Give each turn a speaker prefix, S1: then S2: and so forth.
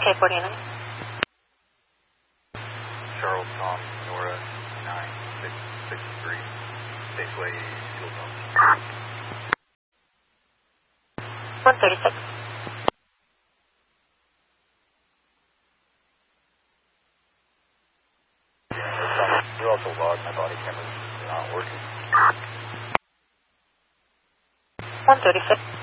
S1: Okay, 49.
S2: Charles Tom, Nora 9663, Safeway, Fuel Zone.
S1: 136.
S2: You also logged my body cameras. They're not working.
S1: 136.